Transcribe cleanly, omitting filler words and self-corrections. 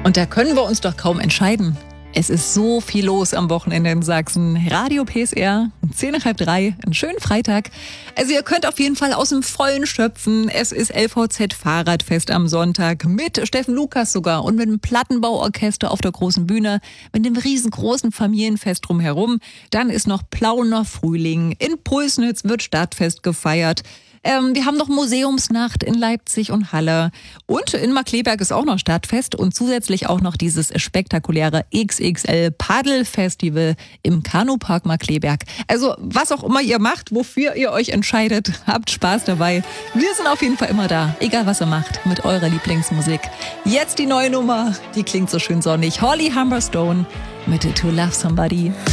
Und da können wir uns doch kaum entscheiden. Es ist so viel los am Wochenende in Sachsen. Radio PSR, 2:30, einen schönen Freitag. Also ihr könnt auf jeden Fall aus dem Vollen schöpfen. Es ist LVZ Fahrradfest am Sonntag mit Steffen Lukas sogar und mit dem Plattenbauorchester auf der großen Bühne, mit dem riesengroßen Familienfest drumherum. Dann ist noch Plauner Frühling. In Pulsnitz wird Stadtfest gefeiert. Wir haben noch Museumsnacht in Leipzig und Halle. Und in Markkleeberg ist auch noch Stadtfest und zusätzlich auch noch dieses spektakuläre XXL Paddelfestival im Kanupark Markkleeberg. Also was auch immer ihr macht, wofür ihr euch entscheidet, habt Spaß dabei. Wir sind auf jeden Fall immer da, egal was ihr macht, mit eurer Lieblingsmusik. Jetzt die neue Nummer, die klingt so schön sonnig. Holly Humberstone mit To Love Somebody.